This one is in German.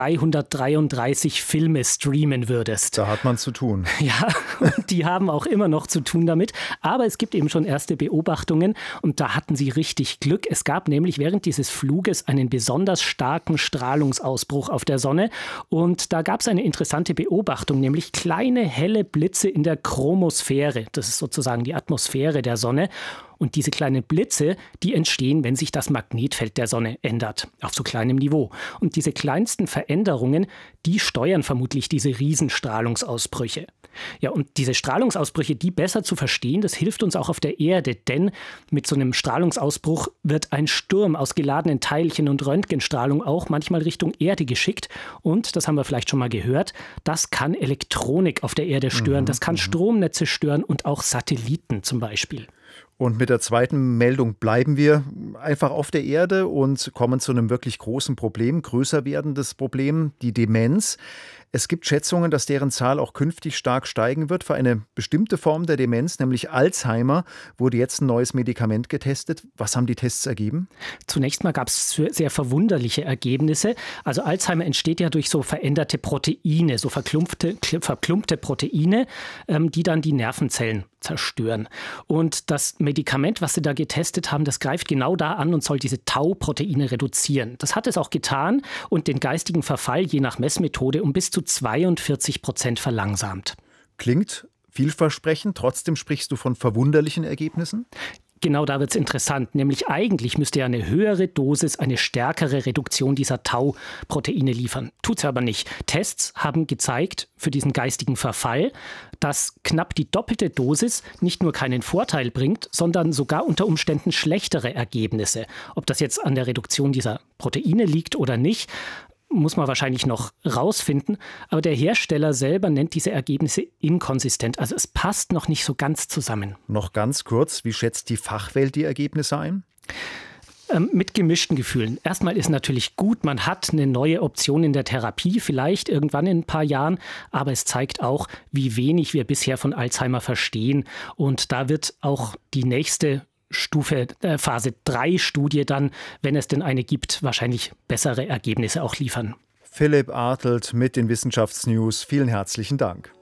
333 Filme streamen würdest. Da hat man zu tun. Ja, und die haben auch immer noch zu tun damit. Aber es gibt eben schon erste Beobachtungen und da hatten sie richtig Glück. Es gab nämlich während dieses Fluges einen besonders starken Strahlungsausbruch auf der Sonne. Und da gab es eine interessante Beobachtung, nämlich kleine helle Blitze in der Chromosphäre. Das ist sozusagen die Atmosphäre der Sonne. Und diese kleinen Blitze, die entstehen, wenn sich das Magnetfeld der Sonne ändert, auf so kleinem Niveau. Und diese kleinsten Veränderungen, die steuern vermutlich diese Riesenstrahlungsausbrüche. Ja, und diese Strahlungsausbrüche, die besser zu verstehen, das hilft uns auch auf der Erde, denn mit so einem Strahlungsausbruch wird ein Sturm aus geladenen Teilchen und Röntgenstrahlung auch manchmal Richtung Erde geschickt. Und, das haben wir vielleicht schon mal gehört, das kann Elektronik auf der Erde stören, das kann Stromnetze stören und auch Satelliten zum Beispiel. Und mit der zweiten Meldung bleiben wir einfach auf der Erde und kommen zu einem wirklich großen Problem, größer werdendes Problem, die Demenz. Es gibt Schätzungen, dass deren Zahl auch künftig stark steigen wird. Für eine bestimmte Form der Demenz, nämlich Alzheimer, wurde jetzt ein neues Medikament getestet. Was haben die Tests ergeben? Zunächst mal gab es sehr verwunderliche Ergebnisse. Also Alzheimer entsteht ja durch so veränderte Proteine, so verklumpte Proteine, die dann die Nervenzellen zerstören. Und das Medikament, was sie da getestet haben, das greift genau da an und soll diese Tau-Proteine reduzieren. Das hat es auch getan und den geistigen Verfall je nach Messmethode um bis zu 42% verlangsamt. Klingt vielversprechend, trotzdem sprichst du von verwunderlichen Ergebnissen? Genau da wird es interessant, nämlich eigentlich müsste ja eine höhere Dosis eine stärkere Reduktion dieser Tau-Proteine liefern. Tut's aber nicht. Tests haben gezeigt für diesen geistigen Verfall, dass knapp die doppelte Dosis nicht nur keinen Vorteil bringt, sondern sogar unter Umständen schlechtere Ergebnisse. Ob das jetzt an der Reduktion dieser Proteine liegt oder nicht, muss man wahrscheinlich noch rausfinden. Aber der Hersteller selber nennt diese Ergebnisse inkonsistent. Also es passt noch nicht so ganz zusammen. Noch ganz kurz, wie schätzt die Fachwelt die Ergebnisse ein? Mit gemischten Gefühlen. Erstmal ist natürlich gut, man hat eine neue Option in der Therapie, vielleicht irgendwann in ein paar Jahren. Aber es zeigt auch, wie wenig wir bisher von Alzheimer verstehen. Und da wird auch die nächste Stufe, Phase 3 Studie dann, wenn es denn eine gibt, wahrscheinlich bessere Ergebnisse auch liefern. Philipp Artelt mit den Wissenschaftsnews. Vielen herzlichen Dank.